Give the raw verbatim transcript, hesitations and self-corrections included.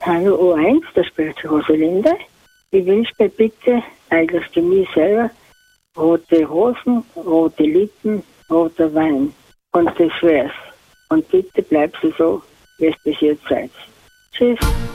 Hallo O eins, da spricht Rosalinde. Ich wünsche mir bitte eigentlich für mich selber rote Hosen, rote Lippen, roter Wein. Und das wär's. Und bitte bleib so, wie es bis jetzt seid. Tschüss.